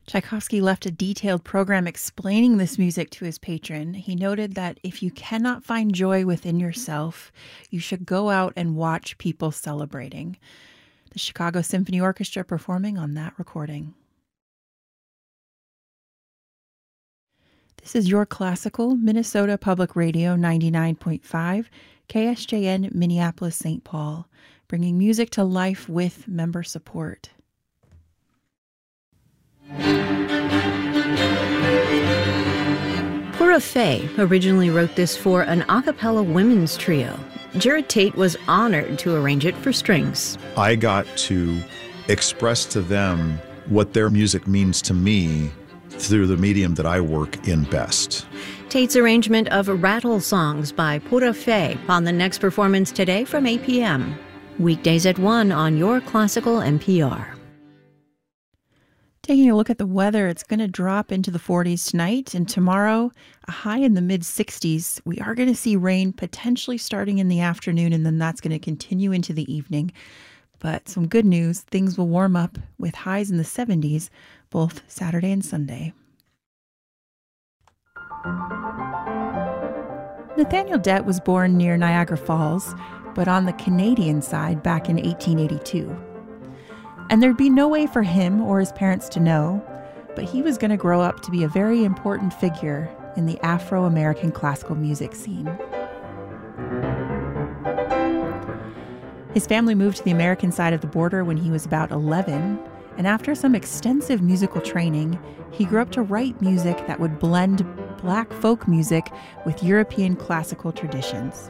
Tchaikovsky left a detailed program explaining this music to his patron. He noted that if you cannot find joy within yourself, you should go out and watch people celebrating. The Chicago Symphony Orchestra performing on that recording. This is Your Classical, Minnesota Public Radio 99.5, KSJN Minneapolis, St. Paul, bringing music to life with member support. Pura Fé originally wrote this for an a cappella women's trio. Jared Tate was honored to arrange it for strings. I got to express to them what their music means to me through the medium that I work in best. Tate's arrangement of Rattle Songs by Pura Fé on the next performance today from 8 p.m. Weekdays at 1 on Your Classical NPR. Taking a look at the weather, it's going to drop into the 40s tonight, and tomorrow a high in the mid-60s. We are going to see rain potentially starting in the afternoon, and then that's going to continue into the evening. But some good news, things will warm up with highs in the 70s both Saturday and Sunday. Nathaniel Dett was born near Niagara Falls, but on the Canadian side back in 1882. And there'd be no way for him or his parents to know, but he was going to grow up to be a very important figure in the Afro-American classical music scene. His family moved to the American side of the border when he was about 11, and after some extensive musical training, he grew up to write music that would blend Black folk music with European classical traditions.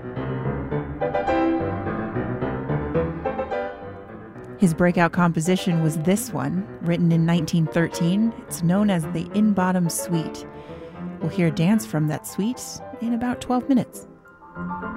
His breakout composition was this one, written in 1913. It's known as the In Bottom Suite. We'll hear a dance from that suite in about 12 minutes.